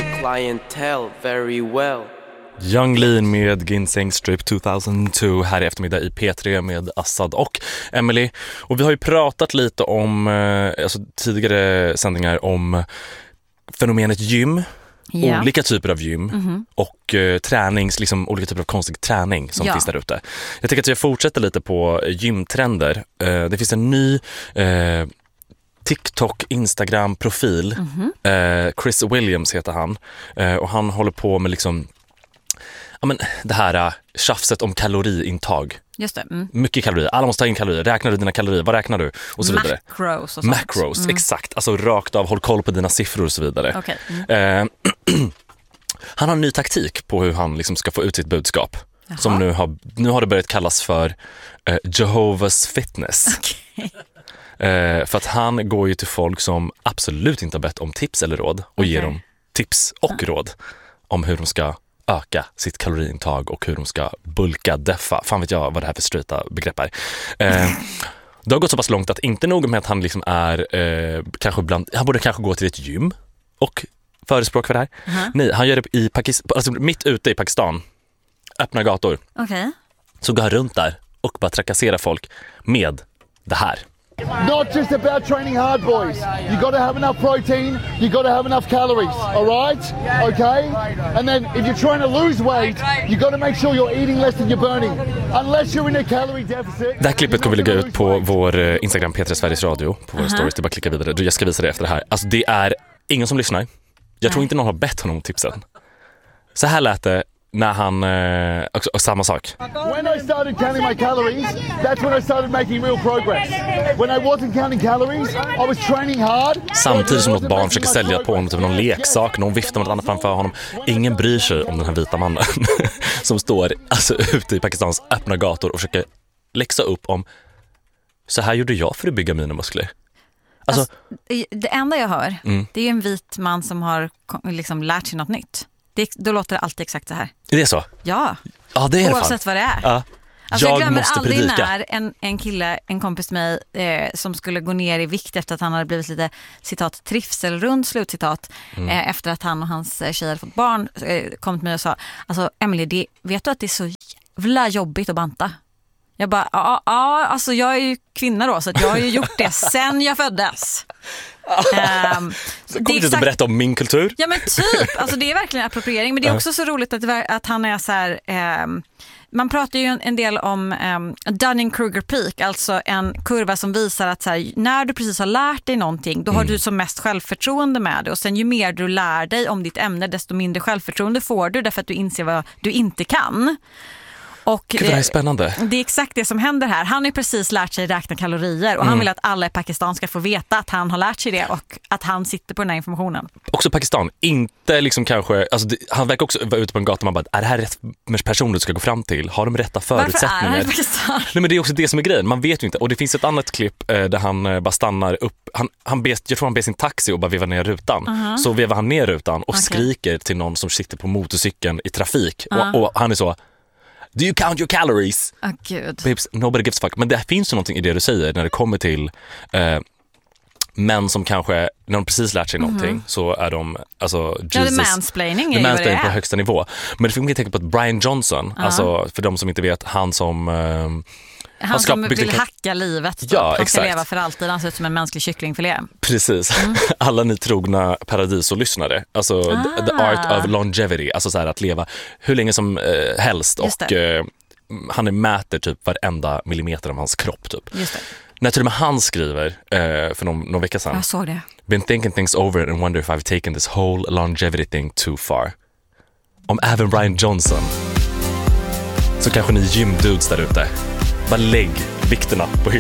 your clientele very well. Young Lean med Ginseng Strip 2002 här i eftermiddag i P3 med Assad och Emily. Och vi har ju pratat lite om tidigare sändningar om fenomenet gym. Ja. Olika typer av gym och tränings, liksom olika typer av konstig träning som finns där ute. Jag tycker att jag fortsätter lite på gymtrender. Det finns en ny TikTok, Instagram-profil. Chris Williams heter han. Och han håller på med liksom det här tjafset om kaloriintag. Just det. Mycket kalorier. Alla måste ta in kalorier. Räknar du dina kalorier? Vad räknar du? Och så vidare. Macros och sånt. Macros, exakt. Alltså rakt av, håll koll på dina siffror och så vidare. Okay. Han har en ny taktik på hur han liksom ska få ut sitt budskap. Jaha. Som nu har det börjat kallas för Jehovah's Fitness. Okay. För att han går ju till folk som absolut inte har bett om tips eller råd och ger dem tips och råd om hur de ska öka sitt kaloriintag och hur de ska bulka, deffa. Fan vet jag vad det här för straighta begrepp är. Det har gått så pass långt att inte nog med att han liksom är han borde kanske gå till ett gym och förespråka för det här. Nej, han gör det i alltså mitt ute i Pakistan. Öppna gator. Okay. Så går han runt där och bara trakasserar folk med det här. Not just about training hard, boys. You got to have enough protein. You got to have enough calories. All right? Okay? And then if you're trying to lose weight, you got to make sure you're eating less than you're burning. Unless you're in a calorie deficit. Det här klippet kommer vi lägga ut på vår Instagram P3 Sveriges Radio på våra stories. Det är bara att klicka vidare. Jag ska visa det efter det här. Alltså det är ingen som lyssnar. Jag tror inte någon har bett honom om tipsen. Så här lät det när han och samma sak. When I started counting my calories, that's when I started making real progress. When I wasn't counting calories, I was training hard. Samtidigt som något barn försöker sälja på honom typ någon leksak, någon viftar med något annat framför honom. Ingen bryr sig om den här vita mannen som står alltså ute i Pakistans öppna gator och försöker läxa upp om så här gjorde jag för att bygga mina muskler. Alltså, det enda jag hör, det är en vit man som har liksom lärt sig något nytt. Då låter det alltid exakt så här. Är det så? Ja, det är oavsett vad det är. Ja. Alltså jag glömmer måste aldrig predika. när en kompis till mig som skulle gå ner i vikt efter att han hade blivit lite citat trivselrund slutcitat efter att han och hans tjej hade fått barn kom till mig och sa, alltså Emily, vet du att det är så jävla jobbigt att banta? Jag bara, alltså jag är ju kvinna då så att jag har ju gjort det sen jag föddes. Så kommer du att berätta om min kultur? Ja men typ, alltså det är verkligen appropriering. Men det är också så roligt att han är så här man pratar ju en del om Dunning-Kruger Peak, alltså en kurva som visar att så här, när du precis har lärt dig någonting, då har du som mest självförtroende med det. Och sen ju mer du lär dig om ditt ämne, desto mindre självförtroende får du därför att du inser vad du inte kan. Och det här är spännande. Det är exakt det som händer här. Han har precis lärt sig räkna kalorier och han vill att alla i Pakistan ska få veta att han har lärt sig det och att han sitter på den här informationen. Också Pakistan, inte liksom kanske, alltså han verkar också vara ute på en gata och man bara, är det här rätt person du ska gå fram till? Har de rätta förutsättningar? Varför är han i Pakistan? Nej men det är också det som är grejen, man vet ju inte. Och det finns ett annat klipp där han bara stannar upp, jag tror han ber sin taxi och bara vevar ner rutan. Så vevar han ner rutan och skriker till någon som sitter på motorcykeln i trafik och han är så, do you count your calories? Gud. Babes, nobody gives a fuck. Men det finns ju någonting i det du säger när det kommer till män som kanske, när de precis lärt sig någonting så är de, alltså Jesus. Ja, det är mansplaining. Det är mansplaining på högsta nivå. Men det får man tänka på att Brian Johnson, alltså för de som inte vet, han som vill hacka livet. Ja, han ska leva för alltid. Han ser ut som en mänsklig kycklingfilé. Precis. Alla ni trogna Paradiso-lyssnare. Alltså the art of longevity. Alltså så här att leva hur länge som helst. Just och han mäter typ varenda millimeter av hans kropp typ. Just det. När till och med han skriver för någon vecka sedan. Jag såg det. Been thinking things over and wonder if I've taken this whole longevity thing too far. Om även Brian Johnson, så kanske ni gymdudes där ute, bara lägg vikterna på hyllan.